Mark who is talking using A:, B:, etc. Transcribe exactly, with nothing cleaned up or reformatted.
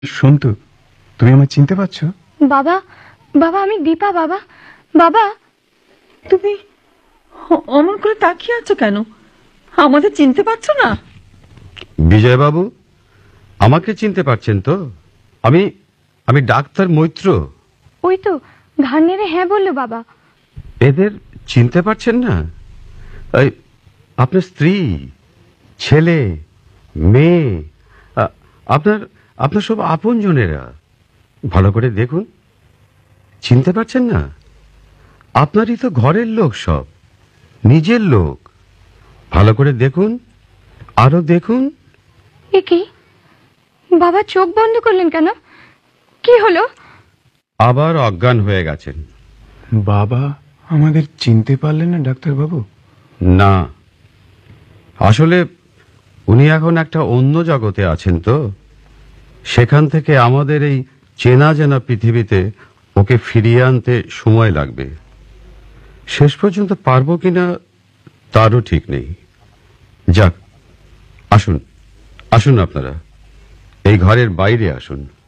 A: সন্তু, তুমি আমায় চিনতে পারছো?
B: বাবা, বাবা আমি দীপা। বাবা, বাবা
C: তুমি অমন করে তাকিয়ে আছো কেন? আমাদের চিনতে পারছো না?
D: বিজয়বাবু, আমাকে চিনতে পারছেন তো? আমি আমি ডাক্তার মৈত্র।
B: ওই তো ঘাড় নেড়ে হ্যাঁ বললো বাবা।
D: এদের চিনতে পারছেন না? এই আপনার স্ত্রী, ছেলে, মেয়ে, আ- আপনার আপনার সব আপনজনেরা। ভালো করে দেখুন, চিনতে পারছেন না? আপনারই তো ঘরের লোক, সব নিজের লোক। ভালো করে দেখুন, আরো দেখুন।
B: এ কি বাবা, চোখ বন্ধ করলেন কেন? কি হলো?
D: আবার অজ্ঞান হয়ে গেছেন।
A: বাবা আমাদের চিনতে পারলেন না ডাক্তারবাবু?
D: না, আসলে উনি এখন একটা অন্য জগতে আছেন তো। সেখান থেকে আমাদের এই চেনা চেনা পৃথিবীতে ওকে ফিরিয়ে আনতে সময় লাগবে। শেষ পর্যন্ত পারবো কিনা তারও ঠিক নেই। যাক, আসুন আসুন, আপনারা এই ঘরের বাইরে আসুন।